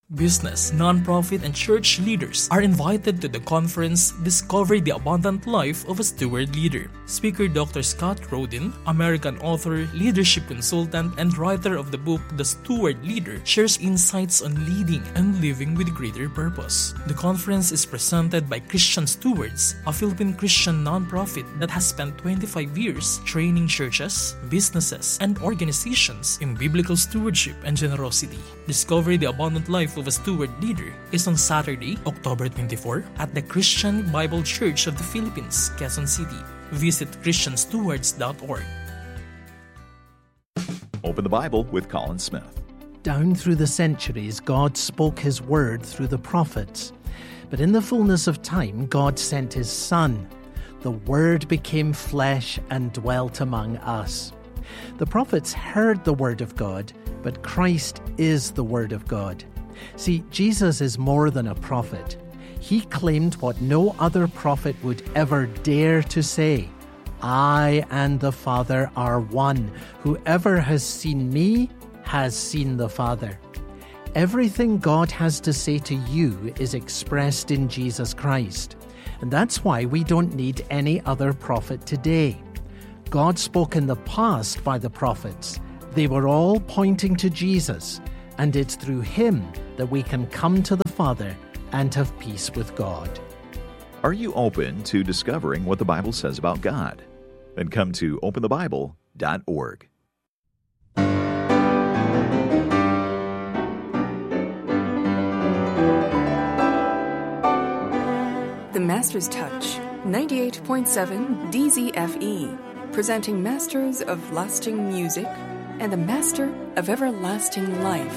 Business, nonprofit, and church leaders are invited to the conference Discover the Abundant Life of a Steward Leader. Speaker Dr. Scott Rodin, American author, leadership consultant, and writer of the book The Steward Leader, shares insights on leading and living with greater purpose. The conference is presented by Christian Stewards, a Philippine Christian nonprofit that has spent 25 years training churches, businesses, and organizations in biblical stewardship and generosity. Discover the Abundant Life of a Steward Leader is on Saturday, October 24 at the Christian Bible Church of the Philippines, Quezon City. Visit christianstewards.org. Open the Bible with Colin Smith. Down through the centuries, God spoke His word through the prophets. But in the fullness of time, God sent His Son. The Word became flesh and dwelt among us. The prophets heard the word of God, but Christ is the word of God. See, Jesus is more than a prophet. He claimed what no other prophet would ever dare to say. I and the Father are one. Whoever has seen me has seen the Father. Everything God has to say to you is expressed in Jesus Christ. And that's why we don't need any other prophet today. God spoke in the past by the prophets. They were all pointing to Jesus, and it's through Him that we can come to the Father and have peace with God. Are you open to discovering what the Bible says about God? Then come to openthebible.org. The Master's Touch, 98.7 DZFE, presenting Masters of Lasting Music and the Master of Everlasting Life.